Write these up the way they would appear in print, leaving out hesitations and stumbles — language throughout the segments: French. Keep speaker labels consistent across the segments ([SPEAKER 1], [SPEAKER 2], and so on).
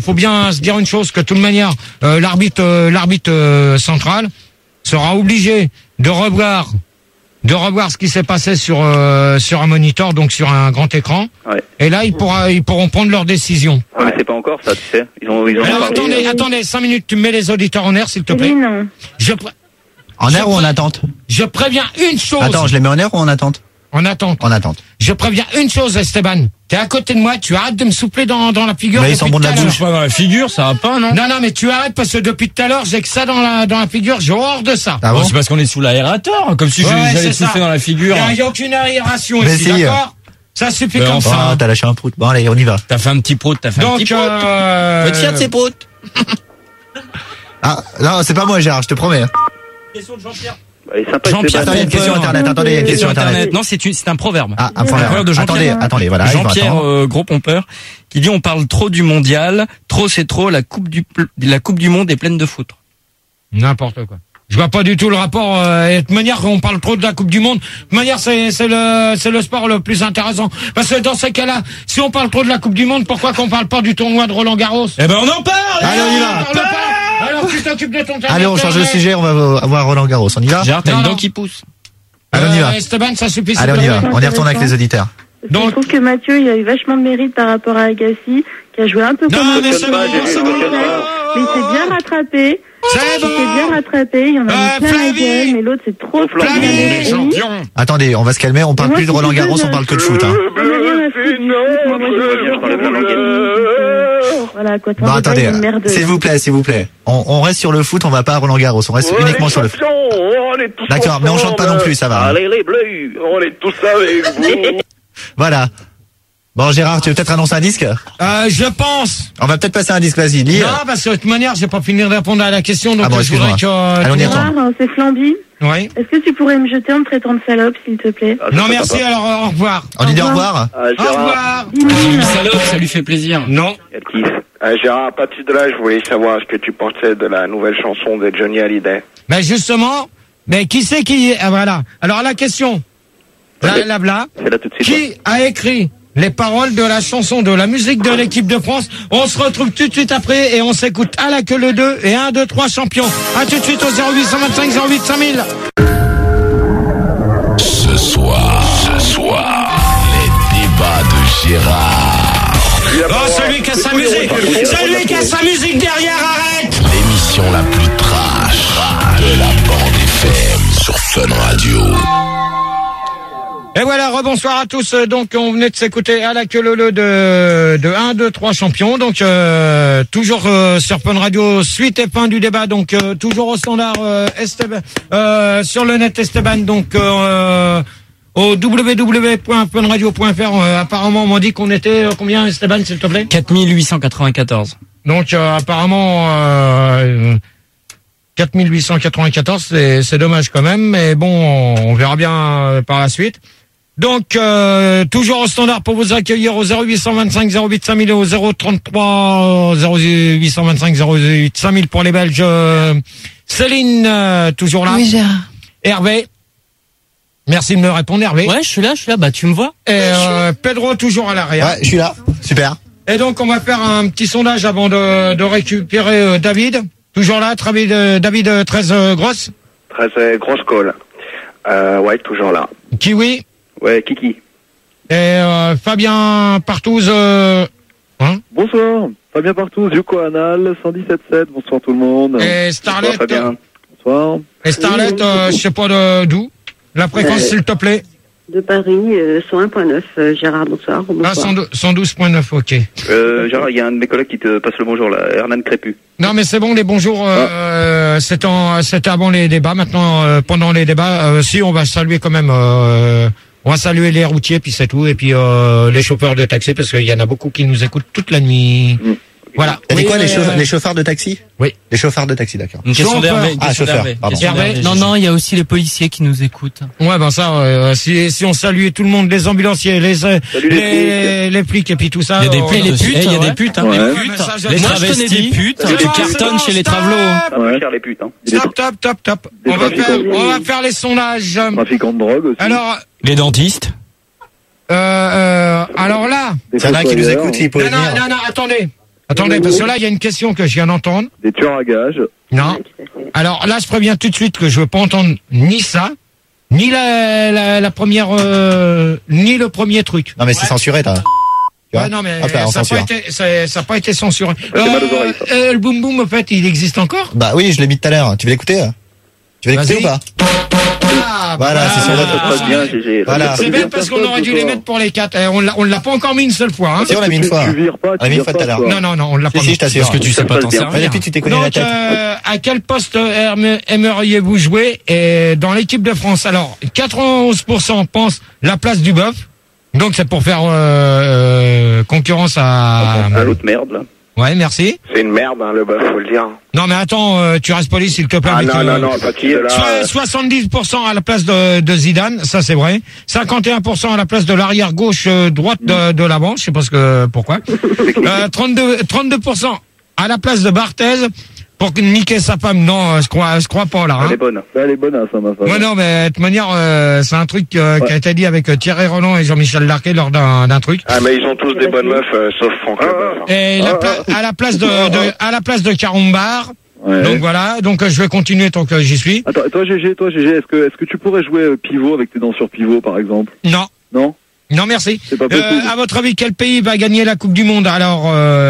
[SPEAKER 1] faut bien se dire une chose, que de toute manière, l'arbitre central sera obligé de revoir ce qui s'est passé sur un moniteur, donc sur un grand écran. Ouais. Et là, ils pourront prendre leur décision.
[SPEAKER 2] Ouais, mais c'est pas encore ça, tu sais. Ils ont
[SPEAKER 1] alors, attendez, 5 minutes, tu mets les auditeurs en air, s'il te plaît.
[SPEAKER 3] Oui, non.
[SPEAKER 4] En air ou en attente?
[SPEAKER 1] Je préviens une chose.
[SPEAKER 4] Attends, je les mets en air ou en attente?
[SPEAKER 1] En attente.
[SPEAKER 4] En attente.
[SPEAKER 1] Je préviens une chose, Esteban. T'es à côté de moi, tu arrêtes de me souffler dans la figure.
[SPEAKER 4] Mais ils sont bons de la bouche.
[SPEAKER 5] Pas dans la figure, ça va pas, non?
[SPEAKER 1] Non, mais tu arrêtes parce que depuis tout à l'heure, j'ai que ça dans la figure, j'ai horreur de ça.
[SPEAKER 4] Ah bon?
[SPEAKER 5] C'est parce qu'on est sous l'aérateur, comme si j'allais souffler dans la figure.
[SPEAKER 1] Il n'y a aucune aération
[SPEAKER 4] mais
[SPEAKER 1] ici,
[SPEAKER 4] si,
[SPEAKER 1] d'accord? Ça suffit comme ça.
[SPEAKER 4] Ah, t'as lâché un prout. Bon, allez, on y va.
[SPEAKER 5] T'as fait un petit prout, un petit prout.
[SPEAKER 4] Faut être fier de ces proutes. Ah, non, c'est pas moi, Gérard, je te promets.
[SPEAKER 5] Question de Jean-Pierre.
[SPEAKER 4] Jean-Pierre, attendez, une question internet. Attendez, une question internet.
[SPEAKER 5] Non, c'est un proverbe.
[SPEAKER 4] Ah, un proverbe de Jean-Pierre. Attendez, voilà.
[SPEAKER 5] Jean-Pierre, gros pompeur, qui dit on parle trop du mondial, trop c'est trop, la coupe du monde est pleine de foutre.
[SPEAKER 1] N'importe quoi. Je vois pas du tout le rapport. Et de toute manière, on parle trop de la Coupe du Monde. De toute manière, c'est le sport le plus intéressant. Parce que dans ces cas-là, si on parle trop de la Coupe du Monde, pourquoi qu'on parle pas du tournoi de Roland Garros?
[SPEAKER 5] Eh ben, on en parle!
[SPEAKER 4] Allez, on y va!
[SPEAKER 1] Alors, tu t'occupes de ton terrain.
[SPEAKER 4] Allez, on change de sujet, on va avoir Roland Garros. On y va?
[SPEAKER 5] Gérard, t'as une dent qui pousse.
[SPEAKER 4] Allez, on y va.
[SPEAKER 1] Esteban, ça suffit.
[SPEAKER 4] Allez, on y va. On y retourne avec les auditeurs.
[SPEAKER 3] Donc, je trouve que Mathieu, il a eu vachement de mérite par rapport à Agassi, qui a joué un peu comme un
[SPEAKER 1] mais c'est bon,
[SPEAKER 3] mais il s'est bien rattrapé.
[SPEAKER 1] C'est bon.
[SPEAKER 3] Il s'est bien rattrapé, il y en a mis plein la gueule, mais l'autre c'est trop
[SPEAKER 1] champion.
[SPEAKER 4] Attendez, on va se calmer, on parle plus de Roland Garros, on parle que de foot, hein.
[SPEAKER 3] Voilà, quoi.
[SPEAKER 4] Bon, attendez, s'il vous plaît. On reste sur le foot, on va pas à Roland Garros, on reste uniquement sur le foot. D'accord, mais on chante pas non plus, ça va.
[SPEAKER 2] Allez les bleus, on est tous avec vous.
[SPEAKER 4] Voilà. Bon, Gérard, tu veux peut-être annoncer un disque?
[SPEAKER 1] Je pense.
[SPEAKER 4] On va peut-être passer un disque, vas-y, lis.
[SPEAKER 1] Non, parce que de toute manière, j'ai pas fini de répondre à la question, donc
[SPEAKER 4] bon,
[SPEAKER 1] je voudrais que...
[SPEAKER 4] Allez, on y retourne.
[SPEAKER 3] C'est Flamby.
[SPEAKER 1] Oui.
[SPEAKER 3] Est-ce que tu pourrais me jeter en me traitant de salope, s'il te plaît?
[SPEAKER 1] Non, merci, alors au revoir.
[SPEAKER 4] On dit au revoir?
[SPEAKER 1] Au revoir.
[SPEAKER 5] Salope, ça lui fait plaisir.
[SPEAKER 1] Non.
[SPEAKER 6] Gérard, à partir de là, je voulais savoir ce que tu pensais de la nouvelle chanson de Johnny Hallyday.
[SPEAKER 1] Ben justement, qui c'est qui... Ah, voilà. Alors la question, là, qui a écrit les paroles de la chanson, de la musique de l'équipe de France? On se retrouve tout de suite après et on s'écoute à la queue le 2 et 1, 2, 3 champions. À tout de suite au 0825 08 5000.
[SPEAKER 7] Ce soir, les débats de Gérard.
[SPEAKER 1] Oh, celui qui a sa musique derrière, arrête!
[SPEAKER 7] L'émission la plus trash de la bande FM sur Fun Radio.
[SPEAKER 1] Et voilà, rebonsoir à tous. Donc, on venait de s'écouter à la queue leu de 1, 2, 3 champions. Donc, toujours sur Fun Radio, suite et fin du débat. Donc, toujours au standard Esteban, sur le net Esteban. Donc, au www.funradio.fr. Apparemment, on m'a dit qu'on était combien, Esteban, s'il te plaît?
[SPEAKER 5] 4894.
[SPEAKER 1] Donc, apparemment, 4894, c'est dommage quand même, mais bon, on verra bien par la suite. Donc, toujours au standard pour vous accueillir au 0825 08 5000 au 033 0825 08 5000 pour les Belges. Céline, toujours là.
[SPEAKER 8] Oui, Gérard.
[SPEAKER 1] Hervé. Merci de me répondre, Hervé.
[SPEAKER 5] Ouais, je suis là, bah tu me vois.
[SPEAKER 1] Et Pedro, toujours à l'arrière.
[SPEAKER 4] Ouais, je suis là. Super.
[SPEAKER 1] Et donc, on va faire un petit sondage avant de récupérer David. Toujours là, David 13 grosses.
[SPEAKER 6] 13 grosses calls. Ouais, toujours là.
[SPEAKER 1] Kiwi.
[SPEAKER 6] Ouais, Kiki.
[SPEAKER 1] Et Fabien Partouze.
[SPEAKER 9] Bonsoir, Fabien Partouze, Yoko Anal, 117.7, bonsoir tout le monde.
[SPEAKER 1] Et Starlet.
[SPEAKER 6] Bonsoir, Fabien.
[SPEAKER 9] Bonsoir.
[SPEAKER 1] Et Starlet, je sais pas d'où. La fréquence, s'il te plaît.
[SPEAKER 3] De Paris, 101.9, Gérard, bonsoir.
[SPEAKER 1] Ah, 112.9, ok.
[SPEAKER 2] Gérard, il y a un de mes collègues qui te passe le bonjour, là, Hernan Crépu.
[SPEAKER 1] Non, mais c'est bon, les bonjours, c'était avant les débats. Maintenant, pendant les débats, si, on va saluer quand même, on va saluer les routiers, puis c'est tout, et puis les chauffeurs de taxi, parce qu'il y en a beaucoup qui nous écoutent toute la nuit. Voilà.
[SPEAKER 4] T'as dit quoi, les chauffeurs de taxi?
[SPEAKER 1] Oui.
[SPEAKER 4] Les chauffeurs de taxi, d'accord.
[SPEAKER 5] Une question d'Hervé.
[SPEAKER 4] Ah, chauffeur, pardon.
[SPEAKER 5] Non, il y a aussi les policiers qui nous écoutent.
[SPEAKER 1] Ouais, ben ça, si on saluait tout le monde, les ambulanciers, les flics et puis tout ça.
[SPEAKER 5] Il y a des putes, il y a des putes, hein.
[SPEAKER 1] Les
[SPEAKER 5] travestis, des putes, qui cartonnent chez les travelots.
[SPEAKER 2] Ouais, cher les putes, hein.
[SPEAKER 1] Stop. On va faire les sondages.
[SPEAKER 9] Trafiquants de drogue aussi.
[SPEAKER 1] Alors.
[SPEAKER 5] Les dentistes.
[SPEAKER 1] Alors là.
[SPEAKER 4] Il y en a qui nous écoutent, ils pourraient venir.
[SPEAKER 1] Non, attendez. Attendez, parce que là, il y a une question que je viens d'entendre.
[SPEAKER 9] Des tueurs à gages.
[SPEAKER 1] Non. Alors là, je préviens tout de suite que je veux pas entendre ni ça, ni la première, ni le premier truc.
[SPEAKER 4] Non mais c'est censuré, t'as.
[SPEAKER 1] Ouais, non, mais
[SPEAKER 4] Hop là, on
[SPEAKER 1] ça n'a pas été censuré. Le boom boom, en fait, il existe encore?
[SPEAKER 4] Bah oui, je l'ai mis tout à l'heure. Tu veux l'écouter? Tu veux l'écouter ou pas? Voilà, c'est sur votre
[SPEAKER 2] bien, GG.
[SPEAKER 4] Voilà.
[SPEAKER 1] C'est bien parce qu'on aurait dû les mettre pour les 4. On l'a pas encore mis une seule fois, hein.
[SPEAKER 4] Si, on l'a mis une fois.
[SPEAKER 9] Tu vires pas,
[SPEAKER 4] On l'a mis une fois tout à l'heure.
[SPEAKER 1] Non, on l'a pas mis.
[SPEAKER 4] Si, je t'assure.
[SPEAKER 5] Parce que tu sais pas t'en servir.
[SPEAKER 4] Et puis tu t'es connu la
[SPEAKER 1] Donc,
[SPEAKER 4] tête.
[SPEAKER 1] à quel poste aimeriez-vous jouer dans l'équipe de France? Alors, 91% pensent la place du bœuf. Donc, c'est pour faire concurrence à
[SPEAKER 2] l'autre merde, là.
[SPEAKER 1] Ouais, merci.
[SPEAKER 6] C'est une merde, hein, le bœuf, faut le dire.
[SPEAKER 1] Non, mais attends, tu restes poli, s'il te plaît.
[SPEAKER 6] Ah non, pas qui là.
[SPEAKER 1] 70% à la place de Zidane, ça c'est vrai. 51% à la place de l'arrière gauche droite de l'avant, je sais pas pourquoi. 32% à la place de Barthez pour niquer sa femme. Non, je crois pas là. Hein.
[SPEAKER 2] Elle est bonne.
[SPEAKER 9] Elle est bonne, ça, ma femme.
[SPEAKER 1] Ouais, non, mais de toute manière, c'est un truc qui a été dit avec Thierry Roland et Jean-Michel Larquet lors d'un truc.
[SPEAKER 6] Ah, mais ils ont tous des bonnes meufs, sauf Franck Leboeuf.
[SPEAKER 1] Et à la place de Carombar.
[SPEAKER 9] Ouais.
[SPEAKER 1] Donc voilà, donc je vais continuer tant que j'y suis.
[SPEAKER 9] Attends, toi GG, est-ce que tu pourrais jouer pivot avec tes dents sur pivot, par exemple?
[SPEAKER 1] Non.
[SPEAKER 9] Non?
[SPEAKER 1] Non, merci.
[SPEAKER 9] C'est pas possible.
[SPEAKER 1] À votre avis, quel pays va gagner la Coupe du Monde? Alors,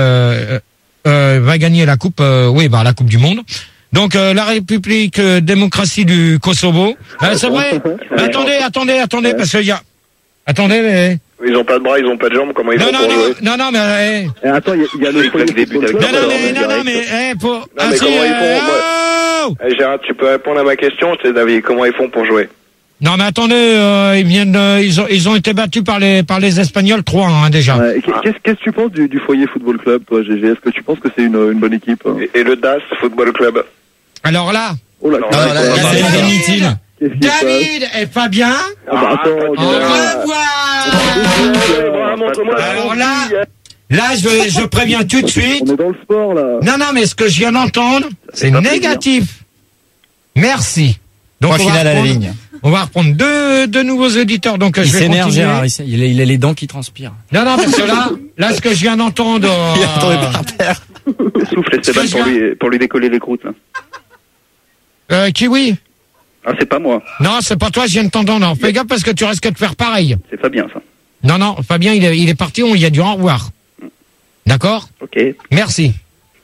[SPEAKER 1] va gagner la Coupe, la Coupe du Monde. Donc, la République démocratie du Kosovo. C'est vrai? Attendez, parce qu'il y a... Attendez, mais...
[SPEAKER 6] Ils ont pas de bras, ils ont pas de jambes, comment ils font pour jouer?
[SPEAKER 1] Non, mais...
[SPEAKER 9] Attends, il y a le foyer football club.
[SPEAKER 1] Non, mais...
[SPEAKER 6] comment ils font? Gérard, tu peux répondre à ma question, c'est David, comment ils font pour jouer?
[SPEAKER 1] Non, mais attendez, ils ont été battus par les Espagnols 3-1, déjà.
[SPEAKER 9] Ouais, qu'est-ce que tu penses du foyer football club, toi, GG? Est-ce que tu penses que c'est une bonne équipe?
[SPEAKER 6] Et le DAS Football Club?
[SPEAKER 1] Alors là...
[SPEAKER 9] Oh là,
[SPEAKER 5] c'est inutile.
[SPEAKER 1] David et Fabien, au revoir. Alors là, je préviens tout de suite.
[SPEAKER 9] On est dans le sport, là.
[SPEAKER 1] Non, mais ce que je viens d'entendre, c'est négatif. Merci. Donc,
[SPEAKER 4] Point final à la ligne.
[SPEAKER 1] On va reprendre deux nouveaux éditeurs. Donc,
[SPEAKER 5] Il
[SPEAKER 1] je vais
[SPEAKER 5] s'énerve,
[SPEAKER 1] continuer.
[SPEAKER 5] Gérard. Il a les dents qui transpirent.
[SPEAKER 1] Non, parce que là, ce que je viens d'entendre.
[SPEAKER 4] Il a tombé par terre.
[SPEAKER 2] Souffle Esteban pour lui décoller les croûtes, là.
[SPEAKER 1] Kiwi.
[SPEAKER 2] Ah, c'est pas moi.
[SPEAKER 1] Non, c'est pas toi, je viens de t'entendre. Fais gaffe parce que tu risques de faire pareil.
[SPEAKER 2] C'est Fabien, ça.
[SPEAKER 1] Non, Fabien, il est parti, il a dit au revoir. D'accord?
[SPEAKER 2] Ok.
[SPEAKER 1] Merci.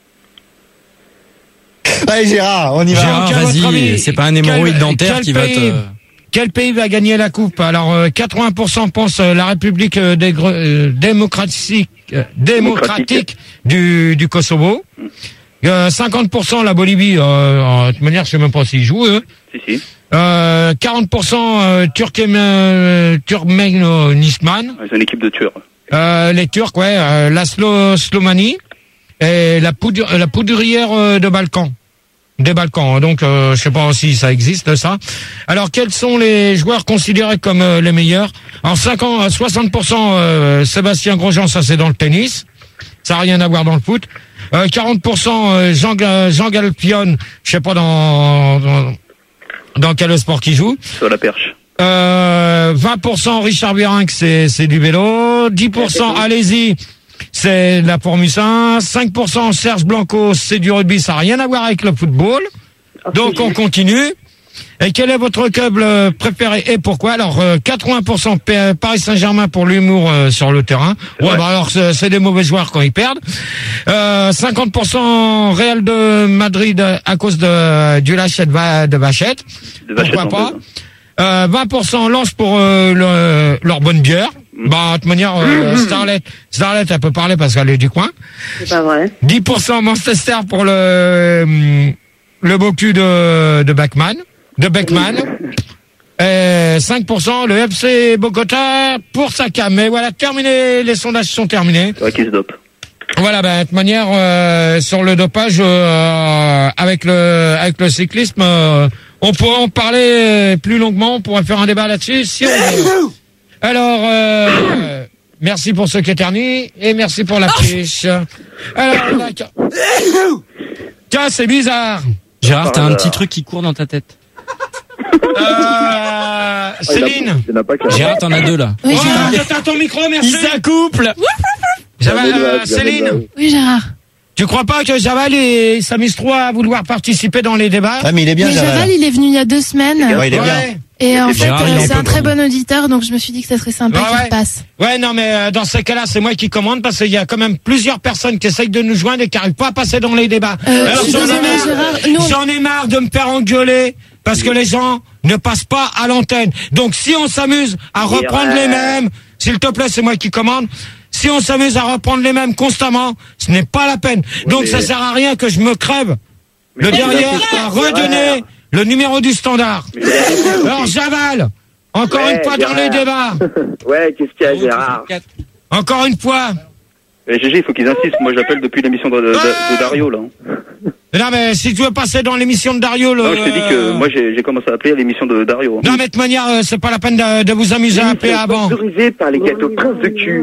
[SPEAKER 4] Allez Gérard, on y va.
[SPEAKER 5] Gérard, vas-y, c'est pas un hémorroïde dentaire qui va te...
[SPEAKER 1] Quel pays va gagner la coupe? Alors, 80% pensent la République démocratique du Kosovo. 50% la Bolivie. De toute manière, je sais même pas s'ils jouent, eux.
[SPEAKER 2] Si.
[SPEAKER 1] 40% Turkménistan.
[SPEAKER 2] C'est une équipe de tueurs.
[SPEAKER 1] Les Turcs, ouais. La Slovénie et la poudrière de Balkan. Des Balkans, donc je sais pas si ça existe ça. Alors quels sont les joueurs considérés comme les meilleurs? En 60% Sébastien Grosjean, ça c'est dans le tennis, ça n'a rien à voir dans le foot. 40% Jean Galpion, je sais pas dans quel sport qu'il joue.
[SPEAKER 2] Sur la perche.
[SPEAKER 1] 20% Richard Virenque, c'est du vélo. 10% allez-y. C'est la Formule 1, 5% Serge Blanco, c'est du rugby, ça n'a rien à voir avec le football. Donc on continue. Et quel est votre club préféré et pourquoi? Alors 80% Paris Saint-Germain pour l'humour sur le terrain. Ouais, bah alors c'est des mauvais joueurs quand ils perdent. 50% Real de Madrid à cause du lâcher de Vachette. Pourquoi pas? 20% Lens pour leur bonne bière. Bah, de toute manière, Starlet, elle peut parler parce qu'elle est du coin.
[SPEAKER 3] C'est pas vrai.
[SPEAKER 1] 10% Manchester pour le beau cul de Beckman. Et 5% le FC Bogota pour Saka. Mais voilà, terminé, les sondages sont terminés.
[SPEAKER 2] C'est vrai qu'il se dope.
[SPEAKER 1] Voilà, de toute manière, sur le dopage, avec le cyclisme, on pourrait en parler plus longuement, on pourrait faire un débat là-dessus si on veut. Alors, merci pour ceux qui éternuent et merci pour la fiche. Alors, tiens, c'est bizarre.
[SPEAKER 5] Gérard, t'as un petit truc qui court dans ta tête.
[SPEAKER 1] Céline.
[SPEAKER 5] Gérard, t'en as deux là.
[SPEAKER 8] Oui,
[SPEAKER 1] Oh,
[SPEAKER 8] Gérard.
[SPEAKER 1] t'as ton micro, merci.
[SPEAKER 5] Il s'accouple.
[SPEAKER 1] Ça va, Céline.
[SPEAKER 8] Oui, Gérard.
[SPEAKER 1] Tu crois pas que Javal il s'amuse trop à vouloir participer dans les débats?
[SPEAKER 4] Ah, mais il est bien,
[SPEAKER 8] Mais
[SPEAKER 4] Javal.
[SPEAKER 8] Javal, il est venu il y a 2 semaines.
[SPEAKER 4] Ouais, il est bien.
[SPEAKER 8] Et en fait,
[SPEAKER 5] Gérard, il en
[SPEAKER 8] c'est
[SPEAKER 5] peut
[SPEAKER 8] un très
[SPEAKER 5] pas.
[SPEAKER 8] bon auditeur, donc je me suis dit que ça serait sympa
[SPEAKER 1] Ouais,
[SPEAKER 8] qu'il
[SPEAKER 1] ouais.
[SPEAKER 8] passe.
[SPEAKER 1] Ouais, non, mais dans ces cas-là, c'est moi qui commande parce qu'il y a quand même plusieurs personnes qui essayent de nous joindre et qui n'arrivent pas à passer dans les débats.
[SPEAKER 8] Je suis désolée, Gérard.
[SPEAKER 1] J'en ai marre de me faire engueuler parce que les gens ne passent pas à l'antenne. Donc, si on s'amuse à reprendre les mêmes, s'il te plaît, c'est moi qui commande. Si on s'amuse à reprendre les mêmes constamment, ce n'est pas la peine. Donc, ça sert à rien que je me crève de derrière à redonner le numéro du standard. Alors, Javal, encore une fois dans les débats.
[SPEAKER 6] Ouais, qu'est-ce qu'il y a, Gérard?
[SPEAKER 1] Encore une fois.
[SPEAKER 2] GG, il faut qu'ils insistent. Moi, je l'appelle depuis l'émission de Dario, là.
[SPEAKER 1] Non, mais si tu veux passer dans l'émission de Dario,
[SPEAKER 2] Non, je t'ai dit que moi, j'ai commencé à appeler à l'émission de Dario.
[SPEAKER 1] Non, mais de toute manière, c'est pas la peine de vous amuser à appeler avant.
[SPEAKER 6] Sponsorisé par les gâteaux prince de cul.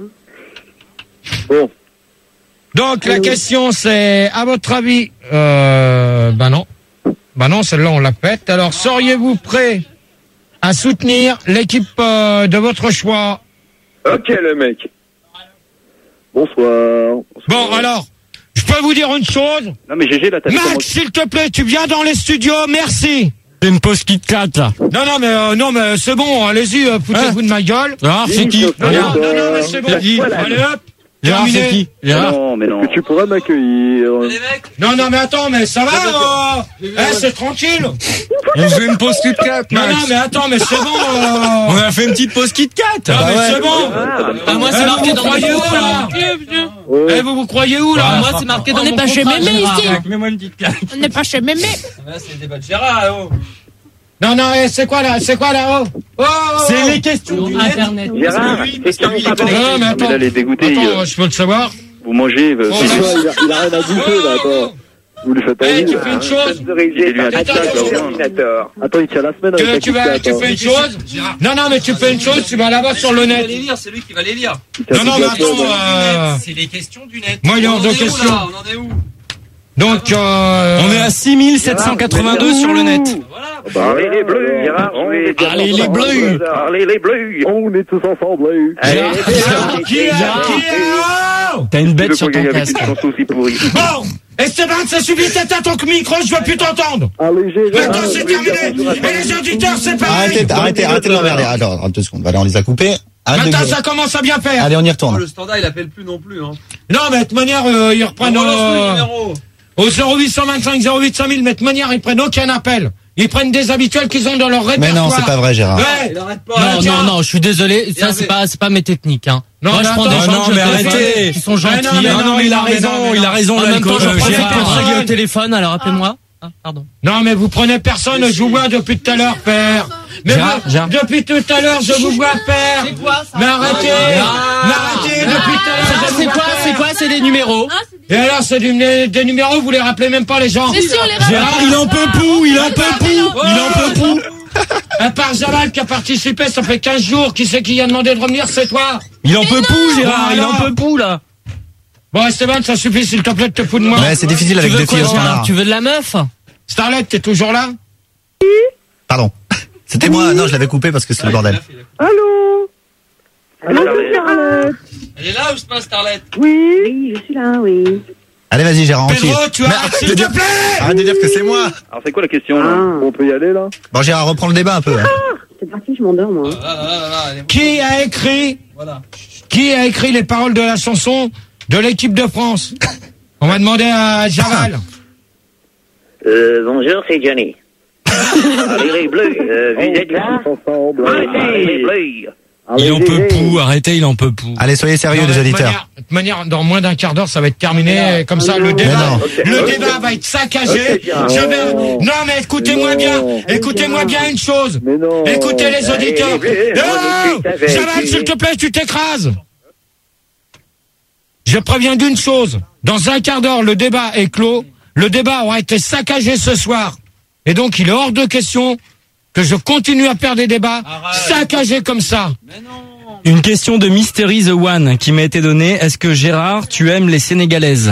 [SPEAKER 6] Bon.
[SPEAKER 1] Donc, la question, c'est, à votre avis, bah non, celle-là, on la pète. Alors, seriez-vous prêt à soutenir l'équipe de votre choix?
[SPEAKER 6] Ok, le mec.
[SPEAKER 9] Bonsoir.
[SPEAKER 1] Bon, alors, je peux vous dire une chose?
[SPEAKER 2] Non, mais GG, là, t'as
[SPEAKER 1] Max, s'il te plaît, tu viens dans les studios, merci.
[SPEAKER 5] C'est une pause Kit Kat, là.
[SPEAKER 1] Non, mais c'est bon, allez-y, foutez-vous de ma gueule.
[SPEAKER 5] Gérard, c'est qui?
[SPEAKER 1] Non, mais c'est bon. Allez, hop.
[SPEAKER 5] Gérard, c'est qui? Gérard?
[SPEAKER 2] Non, mais non.
[SPEAKER 9] Est-ce que tu pourrais m'accueillir?
[SPEAKER 1] Non, mais attends, mais ça va, c'est tranquille.
[SPEAKER 5] On faisait une pause Kit Kat,
[SPEAKER 1] Non,
[SPEAKER 5] Max.
[SPEAKER 1] mais attends, mais c'est bon.
[SPEAKER 5] On a fait une petite pause Kit Kat.
[SPEAKER 1] Non, mais c'est bon.
[SPEAKER 10] Moi, c'est marqué dans
[SPEAKER 1] croyez où, là? Eh, vous croyez où, là?
[SPEAKER 10] Moi, c'est marqué dans
[SPEAKER 8] On n'est
[SPEAKER 10] mon
[SPEAKER 8] pas chez
[SPEAKER 10] contrat,
[SPEAKER 8] Mémé
[SPEAKER 10] Gérard.
[SPEAKER 8] ici.
[SPEAKER 5] Mets-moi une petite carte.
[SPEAKER 8] On n'est pas chez Mémé.
[SPEAKER 10] Là, c'est le débat de Gérard, là-haut.
[SPEAKER 1] Non, c'est quoi là?
[SPEAKER 5] C'est les questions du net.
[SPEAKER 10] Internet.
[SPEAKER 6] Gérard, c'est quand
[SPEAKER 1] Non, mais
[SPEAKER 2] Mais
[SPEAKER 1] attends.
[SPEAKER 2] là, les dégoûtés,
[SPEAKER 1] Attends, je peux le savoir.
[SPEAKER 2] vous mangez.
[SPEAKER 9] Il a rien à bouffer, là, attends. Vous lui faites
[SPEAKER 1] Eh,
[SPEAKER 9] envie,
[SPEAKER 1] tu
[SPEAKER 9] là.
[SPEAKER 1] fais une chose.
[SPEAKER 6] Sponsorisé par
[SPEAKER 1] Attends,
[SPEAKER 6] Terminator.
[SPEAKER 9] Attends, il tient la semaine avec
[SPEAKER 1] Tu fais une chose. Non, mais tu fais une chose, tu vas là-bas sur le net.
[SPEAKER 10] C'est lui qui va les lire.
[SPEAKER 1] Non, mais attends,
[SPEAKER 10] C'est les questions du net.
[SPEAKER 1] moi, il y a
[SPEAKER 10] On en
[SPEAKER 1] deux
[SPEAKER 10] est où,
[SPEAKER 1] questions.
[SPEAKER 10] là? On en est où?
[SPEAKER 1] Donc,
[SPEAKER 5] On est à 6782 sur le net.
[SPEAKER 10] Voilà.
[SPEAKER 6] Allez les bleus, Gérard, je vais dire
[SPEAKER 5] Allez, les
[SPEAKER 6] bonsoir.
[SPEAKER 5] bleus.
[SPEAKER 6] Allez les bleus.
[SPEAKER 9] On est tous ensemble, là.
[SPEAKER 1] Gérard, qui est là?
[SPEAKER 5] T'as une
[SPEAKER 2] Tu
[SPEAKER 5] bête
[SPEAKER 2] veux
[SPEAKER 5] sur
[SPEAKER 2] qu'on
[SPEAKER 5] ton
[SPEAKER 2] gagne avec
[SPEAKER 5] casque.
[SPEAKER 2] une chanson aussi pourrie?
[SPEAKER 1] Bon, Esteban, ça suffit, t'éteins ton micro, je veux plus t'entendre.
[SPEAKER 9] Allez, Gérard.
[SPEAKER 1] Maintenant, c'est terminé. Et les auditeurs, c'est pareil.
[SPEAKER 4] Arrêtez de l'emmerder. Attends, 2 secondes. Allez, on les a coupés.
[SPEAKER 1] Maintenant, ça commence à bien faire.
[SPEAKER 4] Allez, on y retourne.
[SPEAKER 10] Le standard, il appelle plus non plus, hein.
[SPEAKER 1] Non, mais de toute manière, ils reprennent au 0825 08 5000, mais de toute manière, ils prennent aucun appel. Ils prennent des habituels qu'ils ont dans leur
[SPEAKER 4] Mais
[SPEAKER 1] répertoire.
[SPEAKER 4] non, c'est pas vrai, Gérard.
[SPEAKER 1] Ouais.
[SPEAKER 10] Il arrête pas. Non, je suis désolé. Ça, c'est pas mes techniques, hein.
[SPEAKER 1] Non,
[SPEAKER 10] Moi,
[SPEAKER 1] mais
[SPEAKER 10] je prends
[SPEAKER 1] attends,
[SPEAKER 10] des gens
[SPEAKER 5] non,
[SPEAKER 10] que je
[SPEAKER 5] mais
[SPEAKER 10] téléphone,
[SPEAKER 5] arrêtez.
[SPEAKER 10] qui sont gentils.
[SPEAKER 5] Non, mais il a raison,
[SPEAKER 10] En même temps, j'en profite
[SPEAKER 5] Gérard.
[SPEAKER 10] pour régler au téléphone, alors appelez-moi. Ah, pardon.
[SPEAKER 1] Non, mais vous prenez personne, je vous vois depuis tout à l'heure, père. Mais
[SPEAKER 5] Gérard,
[SPEAKER 1] vous,
[SPEAKER 5] Gérard.
[SPEAKER 1] depuis tout à l'heure, je vous vois, père.
[SPEAKER 10] C'est quoi, ça?
[SPEAKER 1] Mais arrêtez. Mais arrêtez, depuis tout à l'heure, je vous vois, père.
[SPEAKER 10] C'est quoi? C'est des numéros.
[SPEAKER 1] Et alors, c'est des numéros, vous les rappelez même pas, les gens.
[SPEAKER 8] Mais si, on les rappelle.
[SPEAKER 5] Gérard, il en peut pou, il en peut pou, il en peut pou.
[SPEAKER 1] À part Jamal qui a participé, ça fait 15 jours, qui c'est qui a demandé de revenir, c'est toi.
[SPEAKER 5] Il en peut pou, Gérard, il en peut pou, là.
[SPEAKER 1] Bon, Esteban, ça suffit, s'il te plaît, de te fous de moi.
[SPEAKER 4] Ouais, c'est difficile avec
[SPEAKER 10] Tu veux
[SPEAKER 4] 2 filles au
[SPEAKER 10] quoi,
[SPEAKER 4] standard.
[SPEAKER 10] tu veux de la meuf?
[SPEAKER 1] Starlet, t'es toujours là?
[SPEAKER 4] Pardon. C'était moi, non, je l'avais coupé parce que c'est le bordel.
[SPEAKER 3] Allô? Allô, Charlotte?
[SPEAKER 10] Elle est là ou je passe, Starlet?
[SPEAKER 3] Oui, je suis là, oui.
[SPEAKER 4] Allez, vas-y, Gérard, on tire.
[SPEAKER 1] Pedro, tu arrêtes, s'il te plaît.
[SPEAKER 4] Arrête de dire que c'est moi.
[SPEAKER 2] Alors, c'est quoi la question, là?
[SPEAKER 9] On peut y aller, là?
[SPEAKER 4] Bon, Gérard, reprends le débat un peu. Hein.
[SPEAKER 3] C'est parti, je m'endors, moi.
[SPEAKER 1] Qui a écrit les paroles de la chanson de l'équipe de France? On va demander à Javal.
[SPEAKER 6] Bonjour, c'est Johnny. Allez les bleus, vous êtes là?
[SPEAKER 9] Ensemble.
[SPEAKER 6] Allez les bleus.
[SPEAKER 5] Il en peut pou, arrêtez, il en peut pou.
[SPEAKER 4] Allez, soyez sérieux,
[SPEAKER 1] Non,
[SPEAKER 4] les
[SPEAKER 1] mais
[SPEAKER 4] auditeurs.
[SPEAKER 1] de toute manière, dans moins d'un quart d'heure, ça va être terminé. Comme ça, le débat va être saccagé. Non, mais écoutez-moi bien. Écoutez-moi bien une chose.
[SPEAKER 9] Mais non.
[SPEAKER 1] Écoutez les auditeurs. Oh, Javal, s'il te plaît, tu t'écrases. Je préviens d'une chose. Dans un quart d'heure, le débat est clos. Le débat aura été saccagé ce soir. Et donc, il est hors de question que je continue à faire des débats saccagés comme ça.
[SPEAKER 5] Une question de Mystery the One qui m'a été donnée. Est-ce que Gérard, tu aimes les Sénégalaises?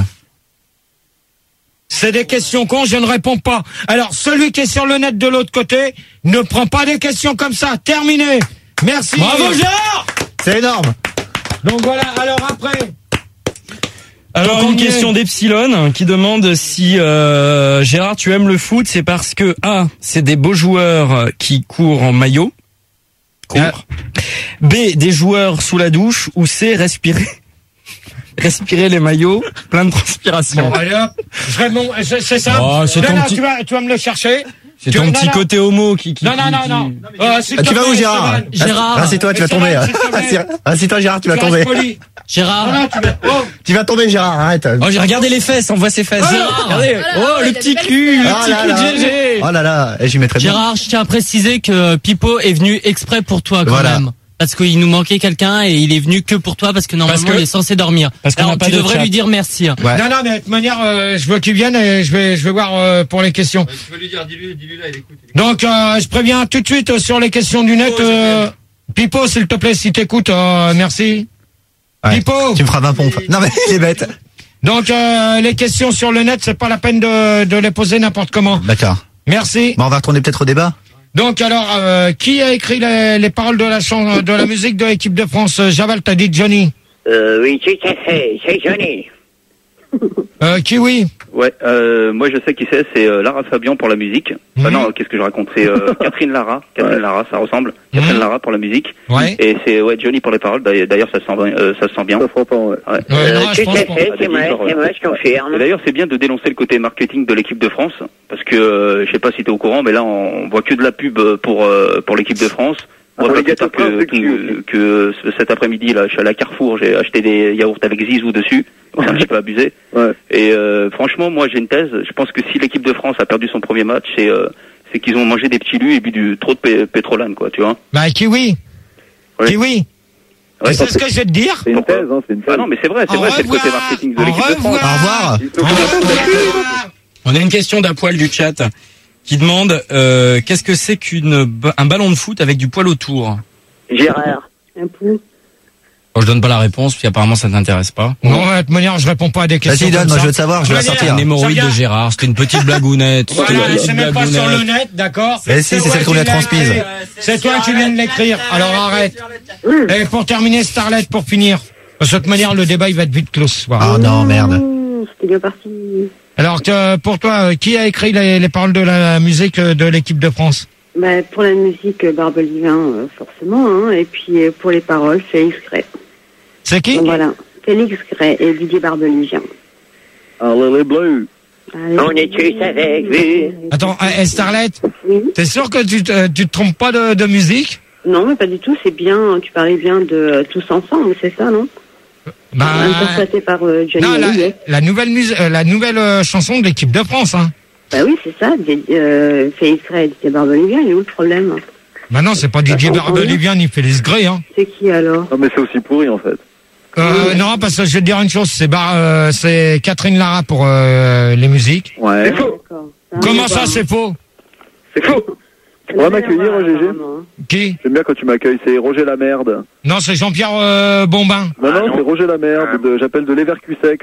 [SPEAKER 1] C'est des questions cons, je ne réponds pas. Alors, celui qui est sur le net de l'autre côté ne prend pas des questions comme ça. Terminé. Merci.
[SPEAKER 5] Bravo, Gérard!
[SPEAKER 4] C'est énorme.
[SPEAKER 1] Donc voilà, alors après...
[SPEAKER 5] Alors
[SPEAKER 1] Donc,
[SPEAKER 5] une question d'Epsilon qui demande si Gérard tu aimes le foot, c'est parce que A, c'est des beaux joueurs qui courent en maillot. B, des joueurs sous la douche, ou C, respirer les maillots, plein de transpiration.
[SPEAKER 1] Bon, allez hop, je réponds, c'est ça.
[SPEAKER 5] Oh, c'est ton petit-
[SPEAKER 1] tu vas me le chercher.
[SPEAKER 5] C'est ton petit côté homo qui...
[SPEAKER 1] Non.
[SPEAKER 4] Tu vas où, Gérard?
[SPEAKER 10] Gérard.
[SPEAKER 4] Assieds-toi, tu vas tomber. Assieds-toi, Gérard, tu vas tomber.
[SPEAKER 10] Gérard.
[SPEAKER 4] Tu vas tomber, Gérard, arrête.
[SPEAKER 5] Oh, j'ai regardé les fesses, on voit ses fesses. Regardez. Oh, le petit cul,
[SPEAKER 4] Oh là là.
[SPEAKER 5] de GG.
[SPEAKER 4] Oh là là, j'y mettrais bien.
[SPEAKER 10] Gérard, je tiens à préciser que Pipo est venu exprès pour toi quand
[SPEAKER 4] Voilà.
[SPEAKER 10] même. Parce qu'il nous manquait quelqu'un et il est venu que pour toi parce que normalement il est censé dormir.
[SPEAKER 5] Parce qu'on
[SPEAKER 10] Alors
[SPEAKER 5] n'a pas
[SPEAKER 10] tu
[SPEAKER 5] de
[SPEAKER 10] devrais
[SPEAKER 5] chat.
[SPEAKER 10] lui dire merci.
[SPEAKER 4] Ouais.
[SPEAKER 1] Non, mais de toute manière, je veux qu'il vienne et je vais voir pour les questions.
[SPEAKER 11] Tu veux lui dire, dis-lui là, il écoute.
[SPEAKER 1] Donc, je préviens tout de suite sur les questions du net. Pipo, s'il te plaît, si t'écoutes, merci.
[SPEAKER 4] Ouais.
[SPEAKER 1] Pipo.
[SPEAKER 4] Tu me feras 20 pompes. Non mais il est bête.
[SPEAKER 1] Donc, les questions sur le net, c'est pas la peine de les poser n'importe comment.
[SPEAKER 4] D'accord.
[SPEAKER 1] Merci.
[SPEAKER 4] Bon, on va retourner peut-être au débat.
[SPEAKER 1] Donc, alors, qui a écrit les paroles de la musique de l'équipe de France? Javal, t'as dit Johnny.
[SPEAKER 12] Oui, tout à fait, c'est Johnny.
[SPEAKER 1] Kiwi.
[SPEAKER 2] Ouais, moi je sais qui c'est Lara Fabian pour la musique. Enfin non, qu'est-ce que je raconte? C'est Catherine Lara. Catherine Lara, ça ressemble. Catherine Lara pour la musique.
[SPEAKER 1] Ouais.
[SPEAKER 2] Et c'est Johnny pour les paroles. D'ailleurs, ça se sent bien.
[SPEAKER 9] Ça se rend pas, ouais.
[SPEAKER 2] Ouais.
[SPEAKER 1] Non, je
[SPEAKER 12] Tout
[SPEAKER 1] pense
[SPEAKER 12] à
[SPEAKER 1] pas.
[SPEAKER 12] fait, c'est moi, je confirme.
[SPEAKER 2] Et d'ailleurs, c'est bien de dénoncer le côté marketing de l'équipe de France, parce que je sais pas si t'es au courant, mais là on voit que de la pub pour l'équipe de France. Moi,
[SPEAKER 9] les
[SPEAKER 2] pas plus tard que cet après-midi, là, je suis allé à Carrefour, j'ai acheté des yaourts avec Zizou dessus. C'est un petit peu abusé.
[SPEAKER 9] Ouais.
[SPEAKER 2] Et franchement, moi, j'ai une thèse. Je pense que si l'équipe de France a perdu son premier match, c'est qu'ils ont mangé des petits lus et bu trop de pétrolane, quoi, tu vois.
[SPEAKER 1] Bah, Kiwi.
[SPEAKER 2] Ouais.
[SPEAKER 1] Kiwi.
[SPEAKER 2] Ouais,
[SPEAKER 1] Tu sais ce que je vais te dire?
[SPEAKER 9] C'est une thèse, hein, c'est une thèse.
[SPEAKER 2] Ah non, mais c'est vrai, c'est le côté marketing de l'équipe de France.
[SPEAKER 4] Au revoir.
[SPEAKER 5] On a une question d'un poil du chat qui demande qu'est-ce que c'est qu'un ballon de foot avec du poil autour?
[SPEAKER 12] Gérard. Un peu.
[SPEAKER 5] Bon, je donne pas la réponse, puis apparemment ça t'intéresse pas.
[SPEAKER 1] Non, de toute manière, je réponds pas à des questions.
[SPEAKER 4] Vas-y, donne,
[SPEAKER 1] comme
[SPEAKER 4] moi
[SPEAKER 1] ça.
[SPEAKER 4] je veux te savoir, je vais la sortir.
[SPEAKER 5] Un hémorroïde de Gérard, c'était une petite blagounette.
[SPEAKER 1] Voilà, c'est même pas sur le net, d'accord?
[SPEAKER 4] Eh si, c'est celle qu'on lui a transmise.
[SPEAKER 1] C'est toi qui viens de l'écrire, alors arrête. Et pour terminer, Starlet, pour finir. De toute manière, le débat, il va être vite clos ce soir.
[SPEAKER 4] Oh non, merde.
[SPEAKER 3] C'était bien parti.
[SPEAKER 1] Alors, pour toi, qui a écrit les paroles de la musique de l'équipe de France?
[SPEAKER 3] Bah, pour la musique, Barbelivin, forcément, hein, et puis pour les paroles, Félix Gray.
[SPEAKER 1] C'est qui?
[SPEAKER 3] Donc, voilà, Félix Gray et Didier Barbelivien.
[SPEAKER 9] Allez les bleus.
[SPEAKER 12] On est tous avec vous.
[SPEAKER 1] Attends, Starlet, t'es sûr que tu te trompes pas de musique?
[SPEAKER 3] Non, mais pas du tout, c'est bien, tu parlais bien de Tous Ensemble, c'est ça, non?
[SPEAKER 1] Bah,
[SPEAKER 3] interprété par Johnny
[SPEAKER 1] non,
[SPEAKER 3] Hallyday.
[SPEAKER 1] la nouvelle chanson de l'équipe de France, hein.
[SPEAKER 3] Bah oui, c'est ça, Félix Gray et Didier Barbelivien, il est où le problème?
[SPEAKER 1] Bah non, c'est pas Didier Barbelivien ni Félix Gray, hein.
[SPEAKER 3] C'est qui alors?
[SPEAKER 9] Non, mais c'est aussi pourri, en fait.
[SPEAKER 1] Non, parce que je vais te dire une chose, c'est Catherine Lara pour les musiques.
[SPEAKER 9] Ouais.
[SPEAKER 3] C'est faux.
[SPEAKER 1] Comment ça, c'est faux?
[SPEAKER 9] C'est faux. On va m'accueillir, GG.
[SPEAKER 1] Qui?
[SPEAKER 9] J'aime bien quand tu m'accueilles, c'est Roger Lamerde.
[SPEAKER 1] Non, c'est Jean-Pierre Bombin.
[SPEAKER 9] Non, c'est Roger Lamerde, j'appelle de Leverkusen,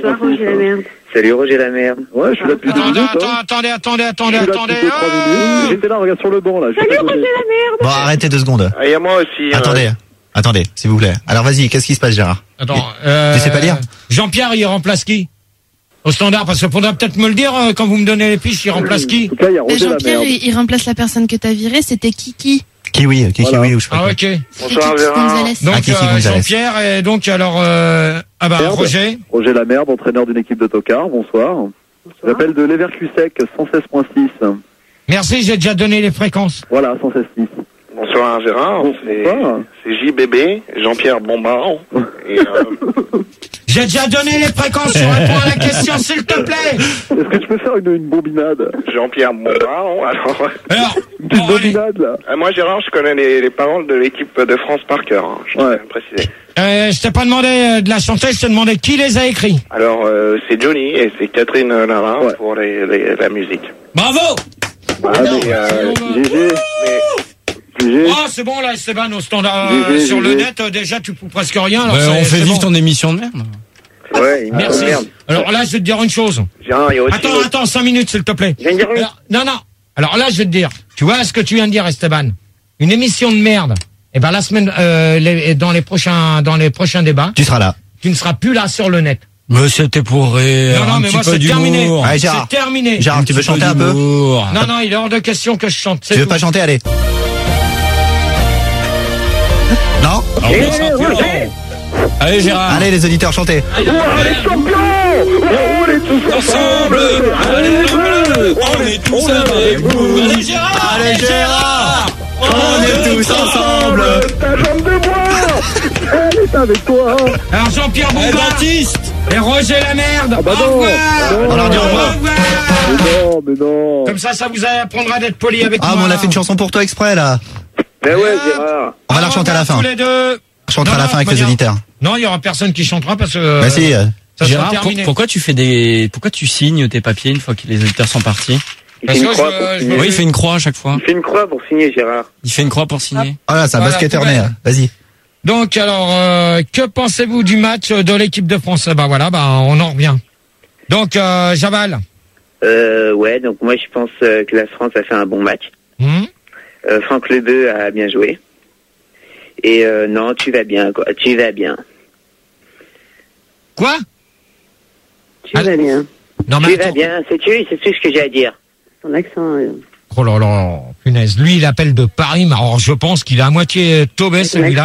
[SPEAKER 9] 116.6.
[SPEAKER 12] Salut Roger Lamerde.
[SPEAKER 9] Ouais, je suis là depuis 2 minutes.
[SPEAKER 1] Attendez.
[SPEAKER 9] Je suis là depuis 3 minutes. J'étais là, regarde sur le banc, là.
[SPEAKER 3] Salut Roger Lamerde.
[SPEAKER 4] Bon, arrêtez 2 secondes.
[SPEAKER 6] Ah, il y a moi aussi.
[SPEAKER 4] Attendez, s'il vous plaît. Alors vas-y, qu'est-ce qui se passe, Gérard?
[SPEAKER 1] Attends,
[SPEAKER 4] Tu sais pas lire?
[SPEAKER 1] Jean-Pierre, il remplace qui? Au standard, parce qu'il faudra peut-être me le dire quand vous me donnez les fiches, il remplace qui?
[SPEAKER 9] En tout cas, il y a Roger
[SPEAKER 8] Jean-Pierre,
[SPEAKER 9] Lamerde.
[SPEAKER 8] il remplace la personne que t'as virée, c'était Kiki.
[SPEAKER 4] Kiwi, ou je sais pas.
[SPEAKER 1] Ah, ok.
[SPEAKER 8] C'était
[SPEAKER 6] Bonsoir,
[SPEAKER 8] Kiki
[SPEAKER 6] Gérard.
[SPEAKER 8] Gonzalez.
[SPEAKER 1] Donc,
[SPEAKER 4] Kiki Gonzalez.
[SPEAKER 1] Jean-Pierre, et donc, alors,
[SPEAKER 9] Merde.
[SPEAKER 1] Roger.
[SPEAKER 9] Roger Lamerde, entraîneur d'une équipe de tocard, bonsoir. J'appelle de Leverkusen, 116.6.
[SPEAKER 1] Merci, j'ai déjà donné les fréquences.
[SPEAKER 9] Voilà, 116.6.
[SPEAKER 6] Bonsoir Gérard, c'est JBB, Jean-Pierre Bombard. Et,
[SPEAKER 1] J'ai déjà donné les fréquences, je réponds à la question, s'il te plaît.
[SPEAKER 9] Est-ce que tu peux faire une bombinade?
[SPEAKER 6] Jean-Pierre Bombard,
[SPEAKER 1] Alors,
[SPEAKER 9] Une petite bombinade, là.
[SPEAKER 6] moi Gérard, je connais les paroles de l'équipe de France par cœur, hein, je tiens à le préciser.
[SPEAKER 1] je t'ai pas demandé de la chanter, je t'ai demandé qui les a écrits.
[SPEAKER 6] Alors, c'est Johnny et c'est Catherine Lara pour la musique.
[SPEAKER 1] Bravo!
[SPEAKER 9] Ah, mais, GG.
[SPEAKER 1] Oh, c'est bon, là, Esteban, au standard,
[SPEAKER 9] GG,
[SPEAKER 1] sur le
[SPEAKER 9] GG.
[SPEAKER 1] net, déjà, tu fous presque rien. Alors
[SPEAKER 5] On fait
[SPEAKER 1] c'est
[SPEAKER 5] vivre
[SPEAKER 1] bon.
[SPEAKER 5] ton émission de merde.
[SPEAKER 6] Ouais, il
[SPEAKER 1] Merci.
[SPEAKER 6] merde.
[SPEAKER 1] Alors là, je vais te dire une chose.
[SPEAKER 6] Gérard, il y a aussi
[SPEAKER 1] Attends, 5 minutes, s'il te plaît.
[SPEAKER 12] Je viens de dire oui.
[SPEAKER 1] Alors, non. Alors là, je vais te dire. Tu vois ce que tu viens de dire, Esteban? Une émission de merde. Eh ben, la semaine, dans les prochains débats,
[SPEAKER 4] Tu seras là.
[SPEAKER 1] tu ne seras plus là sur le net.
[SPEAKER 5] Mais c'était pour rire.
[SPEAKER 1] Non, mais moi, c'est terminé.
[SPEAKER 4] Allez, Gérard.
[SPEAKER 1] C'est terminé.
[SPEAKER 4] Gérard, tu veux chanter un peu?
[SPEAKER 1] Non, il est hors de question que je chante.
[SPEAKER 4] Tu veux pas chanter? Allez. Non?
[SPEAKER 5] Allez, Gérard.
[SPEAKER 4] Allez, les auditeurs, chantez.
[SPEAKER 6] On est champions. On est tous ensemble.
[SPEAKER 5] Allez, bleus. On est tous avec vous. Allez, Gérard.
[SPEAKER 4] Allez, Gérard. On est tous ensemble.
[SPEAKER 6] Ta jambe de bois. Elle est avec toi.
[SPEAKER 1] Alors, Jean-Pierre Bouvard et Roger la merde.
[SPEAKER 9] Ah bah non.
[SPEAKER 1] Au revoir.
[SPEAKER 4] On leur dit au revoir.
[SPEAKER 9] Mais non.
[SPEAKER 1] Comme ça vous apprendra d'être poli avec moi.
[SPEAKER 4] Ah, mais on a fait une chanson pour toi exprès, là.
[SPEAKER 6] Ben ouais, Gérard.
[SPEAKER 4] On va la chanter à la fin.
[SPEAKER 1] Tous les deux.
[SPEAKER 4] On chantera à la fin avec les auditeurs.
[SPEAKER 1] Non, il y aura personne qui chantera parce que.
[SPEAKER 4] Bah si.
[SPEAKER 1] Ça sera
[SPEAKER 5] Gérard,
[SPEAKER 1] terminé.
[SPEAKER 5] pourquoi tu signes tes papiers une fois que les auditeurs sont partis?
[SPEAKER 6] Il fait une croix pour signer.
[SPEAKER 5] Oui, il fait une croix à chaque fois.
[SPEAKER 6] Il fait une croix pour signer, Gérard.
[SPEAKER 5] Il fait une croix pour signer.
[SPEAKER 4] Voilà, c'est un
[SPEAKER 1] Voilà,
[SPEAKER 4] basketteur
[SPEAKER 1] poubelle.
[SPEAKER 4] né. Vas-y.
[SPEAKER 1] Donc alors, que pensez-vous du match de l'équipe de France? Bah voilà, on en revient. Donc Javal.
[SPEAKER 12] Ouais, donc moi je pense que la France a fait un bon match. Franck Lebeu a bien joué. Et non, tu vas bien, quoi. Tu vas bien.
[SPEAKER 1] Quoi?
[SPEAKER 3] Tu vas bien.
[SPEAKER 1] Non,
[SPEAKER 12] Tu vas bien, c'est tout ce que j'ai à dire.
[SPEAKER 3] Ton accent.
[SPEAKER 1] Oh là là, punaise. Lui, il appelle de Paris, mais alors je pense qu'il est à moitié taubé celui-là.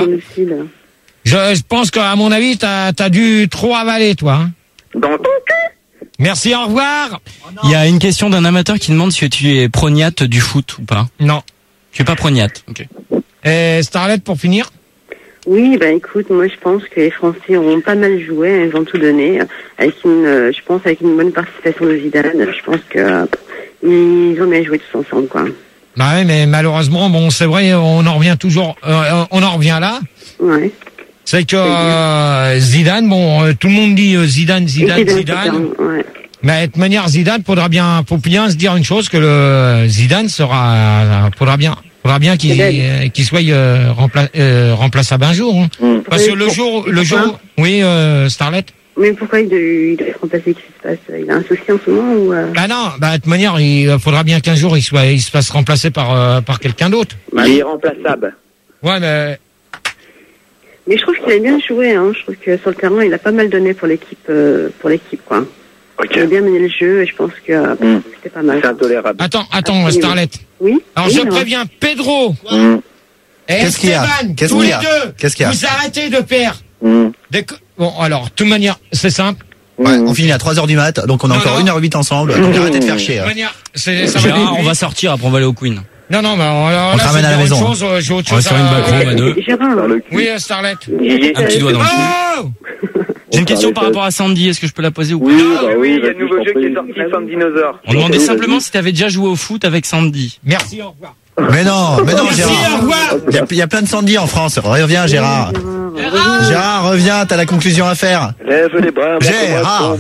[SPEAKER 1] Je pense qu'à mon avis, t'as dû trop avaler, toi. Hein.
[SPEAKER 12] Dans ton cul.
[SPEAKER 1] Merci, au revoir.
[SPEAKER 5] Il y a une question d'un amateur qui demande si tu es prognate du foot ou pas.
[SPEAKER 1] Non.
[SPEAKER 5] Tu es pas prognate. Ok.
[SPEAKER 1] Et Starlet, pour finir?
[SPEAKER 3] Oui, écoute, moi je pense que les Français ont pas mal joué, ils ont tout donné, avec je pense avec une bonne participation de Zidane. Je pense que ils ont bien joué tous ensemble, quoi.
[SPEAKER 1] Bah oui, mais malheureusement, bon, c'est vrai, on en revient toujours, on en revient là.
[SPEAKER 3] Ouais.
[SPEAKER 1] C'est que Zidane, bon, tout le monde dit Zidane.
[SPEAKER 3] Ouais.
[SPEAKER 1] Mais de toute manière, Zidane, faut bien se dire une chose, que le Zidane faudra bien qu'il soit remplaçable un jour. Hein. Parce que le jour, oui, Starlet.
[SPEAKER 3] Mais pourquoi il doit être remplacé? Qu'est-ce qui se passe? Il a un souci en ce moment ou
[SPEAKER 1] Bah non, de toute manière, il faudra bien qu'un jour il se fasse remplacer par quelqu'un d'autre.
[SPEAKER 12] Il est remplaçable.
[SPEAKER 1] Ouais, mais
[SPEAKER 3] je trouve qu'il a bien joué, hein. Je trouve que sur le terrain, il a pas mal donné pour l'équipe, quoi.
[SPEAKER 12] Okay.
[SPEAKER 3] Il a bien mené le jeu et je pense que c'était pas mal.
[SPEAKER 12] C'est intolérable.
[SPEAKER 1] Attends, Starlet.
[SPEAKER 3] Oui.
[SPEAKER 1] Alors je préviens Pedro. Et
[SPEAKER 4] Qu'est-ce qu'il y a?
[SPEAKER 1] Esteban,
[SPEAKER 4] Qu'est-ce
[SPEAKER 1] tous
[SPEAKER 4] qu'il y
[SPEAKER 1] les
[SPEAKER 4] a?
[SPEAKER 1] deux,
[SPEAKER 4] Qu'est-ce qu'il y a?
[SPEAKER 1] vous arrêtez de faire. Bon, alors, de toute manière, c'est simple.
[SPEAKER 4] Ouais, on finit à 3h du mat, donc on a encore 1h08 ensemble, donc arrêtez de faire chier.
[SPEAKER 1] De toute manière, ça
[SPEAKER 5] Gérard, on va sortir, après on va aller au Queen.
[SPEAKER 1] Non, mais alors,
[SPEAKER 4] On te ramène à la maison.
[SPEAKER 1] J'ai autre
[SPEAKER 5] On va
[SPEAKER 1] chose
[SPEAKER 5] sur une balcon à deux.
[SPEAKER 1] Oui, Starlet.
[SPEAKER 5] Un petit doigt dans le cul. J'ai une question par rapport à Sandy, est-ce que je peux la poser ou pas?
[SPEAKER 6] Oui, il y a un nouveau jeu qui est sorti, Sandy Dinosaur.
[SPEAKER 5] On demandait simplement si tu avais déjà joué au foot avec Sandy.
[SPEAKER 1] Merci, au revoir.
[SPEAKER 4] Mais non,
[SPEAKER 1] Merci,
[SPEAKER 4] Gérard.
[SPEAKER 1] au revoir.
[SPEAKER 4] Il y a plein de Sandy en France. Reviens, Gérard. Gérard, reviens, t'as la conclusion à faire.
[SPEAKER 6] Lève les bras.
[SPEAKER 4] Gérard.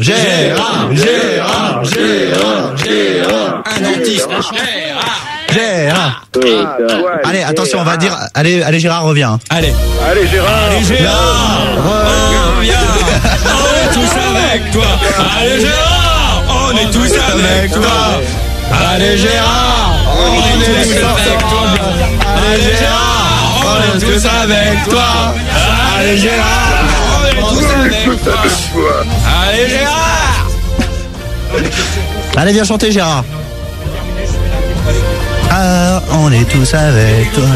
[SPEAKER 5] Un dentiste.
[SPEAKER 4] Gérard. Allez, attention, on va dire. Allez, Gérard, reviens.
[SPEAKER 5] Allez,
[SPEAKER 6] Gérard.
[SPEAKER 5] reviens. On est tous avec toi. Allez, Gérard. On est tous avec toi. Allez, Gérard. On est tous avec toi. Allez, Gérard. On est tous avec toi. Allez, Gérard. On est tous avec toi. Allez, Gérard.
[SPEAKER 4] Allez, viens chanter, Gérard. Ah, on est tous avec toi.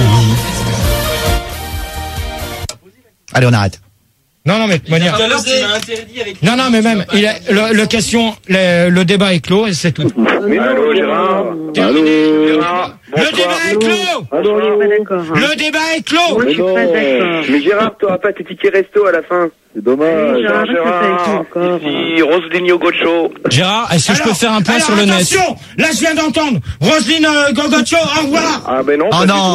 [SPEAKER 4] Allez, on arrête.
[SPEAKER 1] Non, mais de toute manière. Non, mais même, le débat est clos et c'est tout.
[SPEAKER 6] Allô, Gérard. Gérard.
[SPEAKER 1] Le débat est clos. Le débat est clos.
[SPEAKER 3] Moi, je suis pas d'accord.
[SPEAKER 6] Mais Gérard, t'auras pas tes tickets resto à la fin. C'est dommage.
[SPEAKER 3] Gérard,
[SPEAKER 6] ici Roselyne Gogocho.
[SPEAKER 5] Gérard, est-ce que je peux faire un point sur le net?
[SPEAKER 1] Attention, là je viens d'entendre Roselyne Gogocho, au revoir.
[SPEAKER 6] Ah ben non.
[SPEAKER 4] Oh non.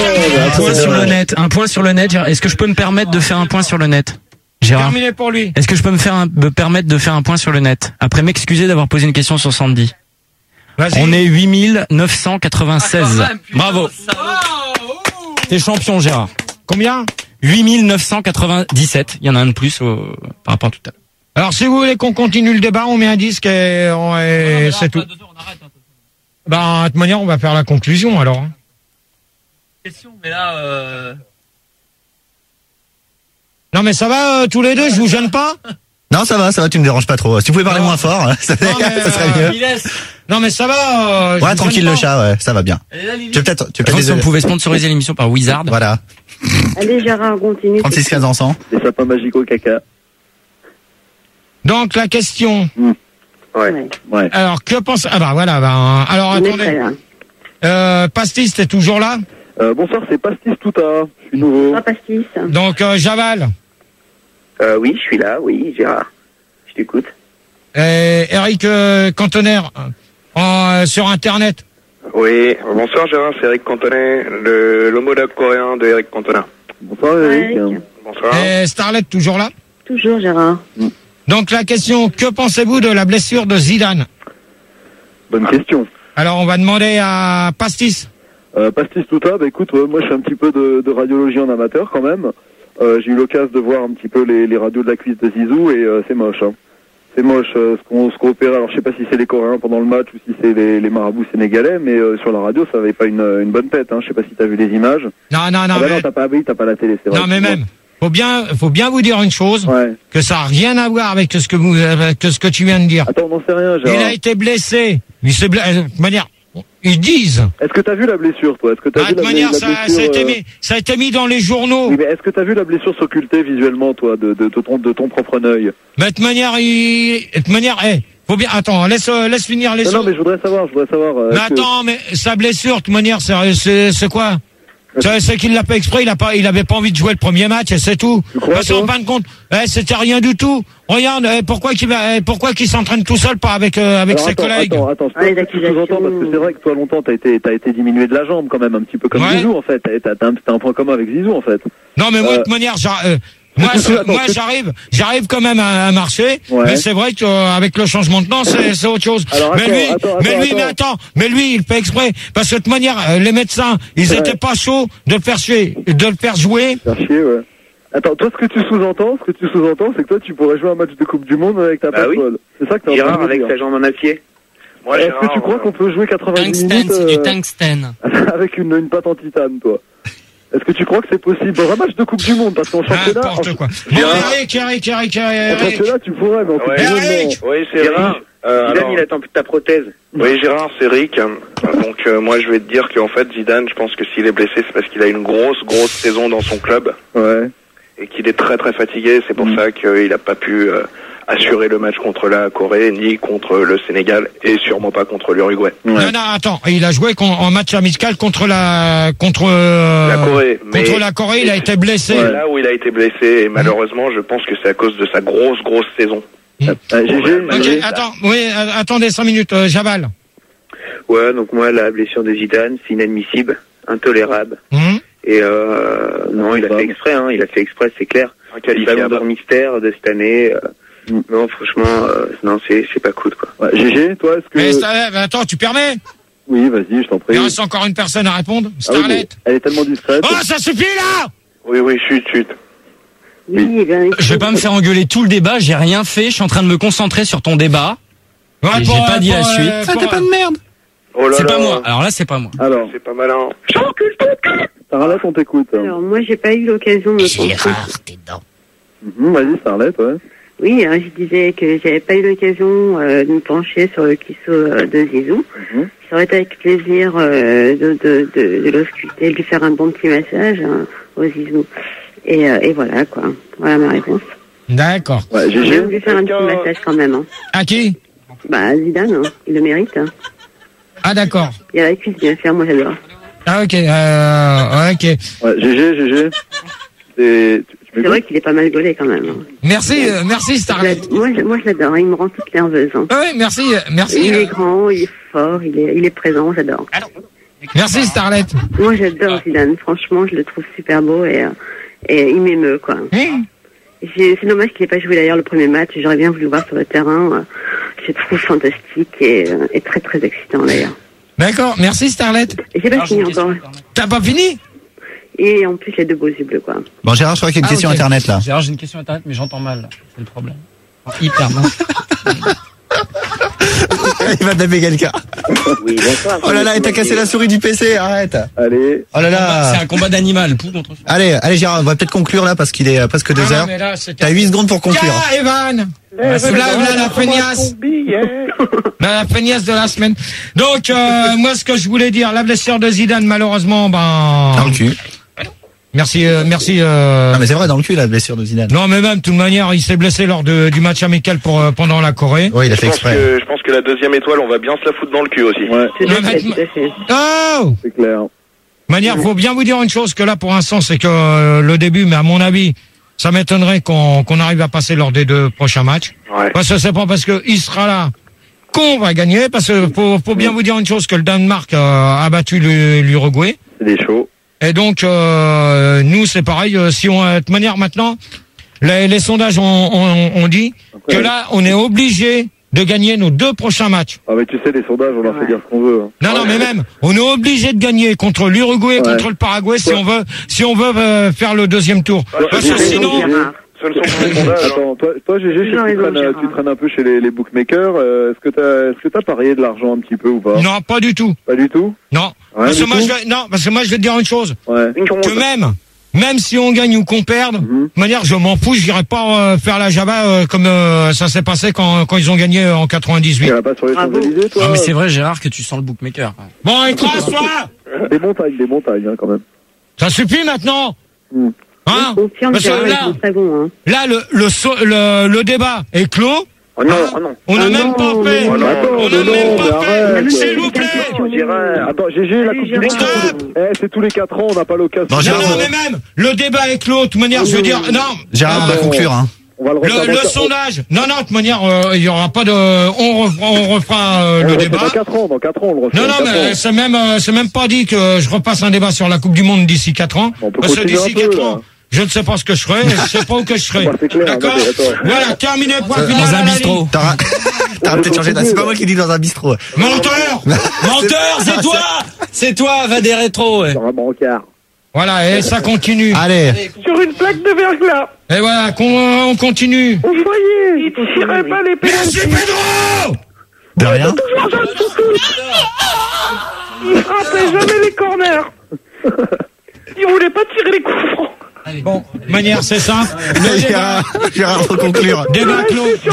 [SPEAKER 5] Un point sur le net, Gérard. Est-ce que je peux me permettre de faire un point sur le net? Gérard,
[SPEAKER 1] Terminé pour lui.
[SPEAKER 5] est-ce que je peux me permettre de faire un point sur le net? Après m'excuser d'avoir posé une question sur Sandy.
[SPEAKER 1] Vas-y.
[SPEAKER 5] On est 8996. Bravo. T'es champion, Gérard.
[SPEAKER 1] Combien?
[SPEAKER 5] 8997. Il y en a un de plus par rapport à tout à l'heure.
[SPEAKER 1] Alors si vous voulez qu'on continue le débat, on met un disque et c'est tout. Bah, de toute manière, on va faire la conclusion alors.
[SPEAKER 10] Question, mais là,
[SPEAKER 1] Non mais ça va tous les deux, je vous gêne pas?
[SPEAKER 4] Non, ça va, tu me déranges pas trop. Si tu pouvais parler moins fort, ça serait mieux.
[SPEAKER 1] Non, mais ça va.
[SPEAKER 4] Ouais, tranquille le chat, ouais, ça va bien. Tu peux peut-être
[SPEAKER 10] si on pouvait sponsoriser l'émission par Wizard.
[SPEAKER 4] Voilà.
[SPEAKER 3] Allez, Gérard, continue.
[SPEAKER 4] 36-15 ensemble.
[SPEAKER 9] Des sapins magiques au caca.
[SPEAKER 1] Donc, la question.
[SPEAKER 9] Ouais.
[SPEAKER 1] Alors, que pense... Ah bah voilà, alors attendez. Pastis, t'es toujours là?
[SPEAKER 9] Bonsoir, c'est Pastis Touta. Je suis nouveau.
[SPEAKER 3] Pas Pastis.
[SPEAKER 1] Donc, Javal.
[SPEAKER 12] Oui, je suis là, oui, Gérard. Je t'écoute.
[SPEAKER 1] Eric Cantoner, sur Internet.
[SPEAKER 6] Oui, bonsoir Gérard, c'est Eric Cantonet, l'homologue coréen de Eric Cantona.
[SPEAKER 9] Bonsoir Eric.
[SPEAKER 6] Bonsoir.
[SPEAKER 1] Starlet, toujours là?
[SPEAKER 3] Toujours, Gérard.
[SPEAKER 1] Donc, la question, que pensez-vous de la blessure de Zidane?
[SPEAKER 9] Bonne question.
[SPEAKER 1] Alors, on va demander à Pastis.
[SPEAKER 9] Pastis Touta, écoute, moi je fais un petit peu de radiologie en amateur quand même. J'ai eu l'occasion de voir un petit peu les radios de la cuisse de Zizou et c'est moche. Hein. C'est moche ce qu'on opère. Alors je sais pas si c'est les Coréens pendant le match ou si c'est les marabouts sénégalais, mais sur la radio ça avait pas une bonne tête. Hein. Je sais pas si t'as vu les images.
[SPEAKER 1] Non.
[SPEAKER 9] Non, t'as pas la télé, c'est vrai.
[SPEAKER 1] Non, mais même. Faut bien vous dire une chose, que ça a rien à voir avec ce que tu viens de dire.
[SPEAKER 9] Attends, on n'en sait rien, Gérard.
[SPEAKER 1] Il a été blessé. De manière, ils disent.
[SPEAKER 9] Est-ce que t'as vu la blessure, toi? Est-ce que t'as vu
[SPEAKER 1] de manière, ça a été mis dans les journaux.
[SPEAKER 9] Oui, mais est-ce que t'as vu la blessure s'occulter visuellement, toi, de ton propre œil?
[SPEAKER 1] Mais de manière, faut bien, attends, laisse finir les
[SPEAKER 9] Non, mais je voudrais savoir.
[SPEAKER 1] Mais attends, mais sa blessure, de toute manière, c'est quoi? C'est qu'il l'a pas exprès, il avait pas envie de jouer le premier match et c'est tout. Parce qu'en fin de compte, c'était rien du tout. Regarde, pourquoi qu'il s'entraîne tout seul, pas avec ses collègues?
[SPEAKER 9] Attends, tu sous-entends parce que c'est vrai que toi longtemps t'as été diminué de la jambe quand même, un petit peu comme Zizou en fait. T'as un point commun avec Zizou en fait.
[SPEAKER 1] Non, mais moi de manière, moi j'arrive quand même à marcher, mais c'est vrai qu'avec le changement de temps, c'est autre chose.
[SPEAKER 9] Alors,
[SPEAKER 1] mais lui, il fait exprès, parce que de toute manière, les médecins, ils étaient pas chauds de le faire jouer.
[SPEAKER 9] Faire chier, ouais. Attends, toi, ce que tu sous-entends, c'est que toi, tu pourrais jouer un match de Coupe du Monde avec ta patte molle. C'est ça que t'as envie de
[SPEAKER 12] Gérard avec
[SPEAKER 9] dire.
[SPEAKER 12] sa jambe en acier.
[SPEAKER 9] Est-ce que tu crois qu'on peut jouer 90 minutes
[SPEAKER 10] c'est du tungstène.
[SPEAKER 9] avec une patte en titane, toi? Est-ce que tu crois que c'est possible? Un match de Coupe du Monde, parce qu'en championnat...
[SPEAKER 1] N'importe quoi. Bon, Eric.
[SPEAKER 9] En championnat, tu pourrais, mais en Coupe du Monde, non.
[SPEAKER 6] Oui, c'est
[SPEAKER 12] Gérard, Zidane, il attend ta prothèse.
[SPEAKER 6] Oui, Gérard, c'est Rick. Donc, moi, je vais te dire qu'en fait, Zidane, je pense que s'il est blessé, c'est parce qu'il a une grosse saison dans son club.
[SPEAKER 9] Ouais.
[SPEAKER 6] Et qu'il est très fatigué. C'est pour ça qu'il n'a pas pu assurer le match contre la Corée, ni contre le Sénégal, et sûrement pas contre l'Uruguay.
[SPEAKER 1] Ouais. Non, attends. Il a joué en match amical contre la
[SPEAKER 6] Corée.
[SPEAKER 1] Contre la Corée, il a été blessé.
[SPEAKER 6] C'est là où il a été blessé, et malheureusement, je pense que c'est à cause de sa grosse saison.
[SPEAKER 1] Ok, attends, attendez 5 minutes, Javal.
[SPEAKER 12] Ouais, donc moi, la blessure de Zidane, c'est inadmissible, intolérable. Et non, il a fait exprès, c'est clair. Le ballon d'or mystère de cette année. Non, franchement, non, c'est pas cool, quoi.
[SPEAKER 9] Ouais, GG, toi, est-ce que...
[SPEAKER 1] attends, tu permets?
[SPEAKER 9] Oui, vas-y, je t'en prie.
[SPEAKER 1] Il reste encore une personne à répondre. Starlet.
[SPEAKER 9] Elle est tellement discrète.
[SPEAKER 1] Oh, ça suffit, là!
[SPEAKER 6] Oui, chut.
[SPEAKER 3] Oui,
[SPEAKER 10] je vais pas me faire engueuler tout le débat, j'ai rien fait, je suis en train de me concentrer sur ton débat.
[SPEAKER 1] Ouais,
[SPEAKER 10] et j'ai pas dit la suite.
[SPEAKER 1] t'es pas de merde.
[SPEAKER 6] Oh là
[SPEAKER 10] c'est
[SPEAKER 6] là.
[SPEAKER 10] pas moi. Alors là, c'est pas moi.
[SPEAKER 9] Alors,
[SPEAKER 6] c'est pas malin.
[SPEAKER 9] Starlet, on t'écoute.
[SPEAKER 3] Alors, moi, j'ai pas eu l'occasion de me
[SPEAKER 8] Gérard, t'es dedans.
[SPEAKER 9] Vas-y, Starlet, ouais.
[SPEAKER 3] Oui, je disais que j'avais pas eu l'occasion de me pencher sur le cuisseau de Zizou. Ça aurait été avec plaisir de l'ausculter, de lui faire un bon petit massage au Zizou. Et voilà, quoi. Voilà ma réponse.
[SPEAKER 1] D'accord.
[SPEAKER 9] Ouais,
[SPEAKER 3] J'ai envie de lui faire un petit massage quand même. Hein.
[SPEAKER 1] À qui?
[SPEAKER 3] Bah, Zidane, hein. Il le mérite. Hein.
[SPEAKER 1] Ah, d'accord.
[SPEAKER 3] Il a la cuisse bien faire, moi j'adore.
[SPEAKER 1] Ah, ok, ok.
[SPEAKER 9] Ouais, GG.
[SPEAKER 3] C'est vrai qu'il est pas mal gaulé quand même. Hein.
[SPEAKER 1] Merci Starlet.
[SPEAKER 3] Moi je l'adore, hein. Il me rend toute nerveuse. Hein.
[SPEAKER 1] Oui, merci.
[SPEAKER 3] Il est grand, il est fort, il est présent, j'adore.
[SPEAKER 1] Merci Starlet.
[SPEAKER 3] Moi j'adore Zidane, franchement je le trouve super beau et il m'émeut quoi. C'est dommage qu'il n'ait pas joué d'ailleurs le premier match, j'aurais bien voulu voir sur le terrain. Je le trouve fantastique et très très excitant d'ailleurs.
[SPEAKER 1] D'accord, merci Starlet.
[SPEAKER 3] Et j'ai pas fini encore.
[SPEAKER 1] T'as pas fini?
[SPEAKER 3] Et en plus, les deux beaux yeux bleus, quoi.
[SPEAKER 4] Bon, Gérard, je crois qu'il y a une question Internet, là.
[SPEAKER 10] Gérard, j'ai une question Internet, mais j'entends mal, là. C'est le problème. Hyper mal.
[SPEAKER 4] Il va taper quelqu'un.
[SPEAKER 12] Oui, bonsoir.
[SPEAKER 4] Oh là là, t'as cassé la souris du PC, arrête.
[SPEAKER 9] Allez.
[SPEAKER 4] Oh là là.
[SPEAKER 10] C'est un combat d'animal, pou contre.
[SPEAKER 4] Allez Gérard, on va peut-être conclure là parce qu'il est presque 2 heures. T'as 8 secondes pour conclure.
[SPEAKER 1] Tiens, Evan. La feignasse. La feignasse de la semaine. Donc, moi, ce que je voulais dire, la blessure de Zidane, malheureusement,
[SPEAKER 4] dans le cul.
[SPEAKER 1] Merci.
[SPEAKER 4] Non, mais c'est vrai, dans le cul, la blessure de Zidane.
[SPEAKER 1] Non, mais même, de toute manière, il s'est blessé lors du match amical pendant la Corée.
[SPEAKER 4] Oui, il a fait exprès.
[SPEAKER 6] Je pense que la deuxième étoile, on va bien se la foutre dans le cul aussi.
[SPEAKER 9] Ouais.
[SPEAKER 1] Oh!
[SPEAKER 9] C'est clair.
[SPEAKER 1] Manière, faut bien vous dire une chose, que là, pour l'instant, c'est que le début, mais à mon avis, ça m'étonnerait qu'on arrive à passer lors des 2 prochains matchs.
[SPEAKER 6] Ouais.
[SPEAKER 1] Parce que c'est pas parce que il sera là qu'on va gagner, parce que faut bien vous dire une chose, que le Danemark a battu l'Uruguay.
[SPEAKER 9] C'est des shows.
[SPEAKER 1] Et donc, nous, c'est pareil. Si on, de toute manière, maintenant, les sondages ont dit que là, on est obligé de gagner nos 2 prochains matchs.
[SPEAKER 9] Ah, mais tu sais, les sondages, on leur fait dire ce qu'on veut. Hein.
[SPEAKER 1] Non, mais même, on est obligé de gagner contre l'Uruguay et contre le Paraguay si on veut faire le 2e tour. Parce que sinon...
[SPEAKER 9] Attends, toi, GG, tu traînes un peu chez les bookmakers. Est-ce que t'as parié de l'argent un petit peu ou pas?
[SPEAKER 1] Non, pas du tout.
[SPEAKER 9] Pas du tout?
[SPEAKER 1] Non. Parce que moi, je vais te dire une chose.
[SPEAKER 9] Ouais.
[SPEAKER 1] Que même si on gagne ou qu'on perde, de manière, je m'en fous, j'irai pas faire la Java comme ça s'est passé quand ils ont gagné en 98.
[SPEAKER 9] Tu iras pas sur les Champs-Élysées, toi?
[SPEAKER 10] Non, mais c'est vrai, Gérard, que tu sens le bookmaker.
[SPEAKER 1] Bon, écrase-toi!
[SPEAKER 9] Des montagnes, hein, quand même.
[SPEAKER 1] Ça suffit maintenant! Hein?
[SPEAKER 3] Parce que
[SPEAKER 1] là, le débat est clos.
[SPEAKER 12] Oh non,
[SPEAKER 1] On n'a même pas fait. On n'a même pas fait. S'il vous plaît.
[SPEAKER 9] Attends, GG, la Coupe du Monde. C'est tous les 4 ans, on n'a pas l'occasion.
[SPEAKER 1] Non, mais même, le débat est clos. De toute manière, je veux dire, non.
[SPEAKER 4] Gérard, on va conclure, hein.
[SPEAKER 1] Le sondage. Non, de toute manière, il y aura pas de, on refera le débat.
[SPEAKER 9] Dans 4 ans, on le refait.
[SPEAKER 1] Non, mais c'est même pas dit que je repasse un débat sur la Coupe du Monde d'ici 4 ans. Parce que d'ici 4 ans, je ne sais pas ce que je ferai, je sais pas où que je serai. D'accord? Voilà, terminé, point final.
[SPEAKER 10] Dans un bistrot.
[SPEAKER 4] T'auras peut-être changé c'est pas moi qui dis dans un bistrot.
[SPEAKER 1] Menteur!
[SPEAKER 10] Menteur, c'est toi! C'est toi, va des rétros, ouais.
[SPEAKER 9] Dans un brancard.
[SPEAKER 1] Voilà, et ça continue.
[SPEAKER 4] Allez.
[SPEAKER 13] Sur une plaque de verglas.
[SPEAKER 1] Et voilà, on continue.
[SPEAKER 13] Vous voyez, il tirait pas les pénaltys.
[SPEAKER 1] Merci Pedro!
[SPEAKER 4] De rien.
[SPEAKER 13] Il frappait jamais les corners. Il voulait pas tirer les coups francs.
[SPEAKER 1] Bon, manière, c'est simple.
[SPEAKER 4] Gérard, faut conclure.
[SPEAKER 1] Débat clos.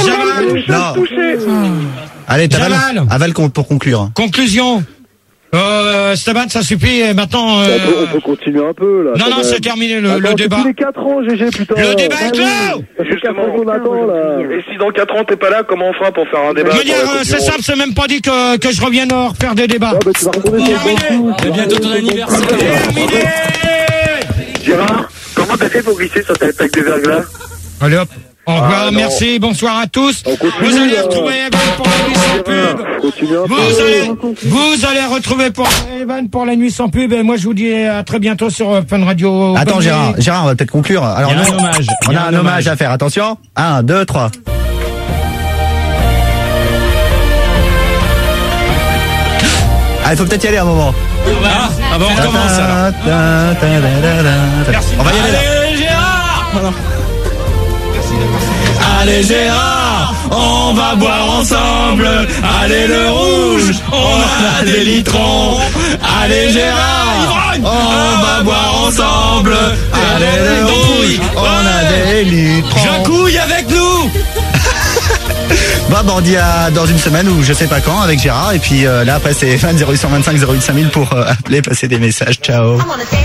[SPEAKER 4] Allez, avale pour conclure.
[SPEAKER 1] Conclusion. Stéban, ça suffit. Et maintenant.
[SPEAKER 9] On peut continuer un peu, là.
[SPEAKER 1] Non, c'est terminé le débat.
[SPEAKER 9] Tous les 4 ans, GG, putain.
[SPEAKER 1] Le débat est clos!
[SPEAKER 6] Et si dans 4 ans t'es pas là, comment on fera pour faire un débat?
[SPEAKER 1] C'est simple, c'est même pas dit que je revienne refaire des débats.
[SPEAKER 10] C'est bientôt ton anniversaire.
[SPEAKER 1] Terminé!
[SPEAKER 12] Gérard, comment t'as fait pour glisser sur ta plaque de verglas?
[SPEAKER 1] Allez hop. Au revoir, merci, bonsoir à tous. Vous allez retrouver Evan pour la nuit sans pub. Vous allez retrouver Evan pour la nuit sans pub. Et moi, je vous dis à très bientôt sur Fun Radio.
[SPEAKER 4] Attends, Gérard, on va peut-être conclure. Alors,
[SPEAKER 10] il y a un hommage.
[SPEAKER 4] On a un hommage à faire. Attention. 1, 2, 3. Ah, il faut peut-être y aller un moment.
[SPEAKER 10] Ah bon, on commence alors.
[SPEAKER 4] On va y aller là.
[SPEAKER 10] Allez, Gérard! Allez Gérard, on va boire ensemble. Allez le rouge, on a des litrons. Allez Gérard, on va boire ensemble. Allez le rouge, on a des litrons. Jacouille avec nous.
[SPEAKER 4] Bon, on dit à dans une semaine ou je sais pas quand avec Gérard. Et puis là après c'est 0825 08 5000 pour appeler, passer des messages. Ciao.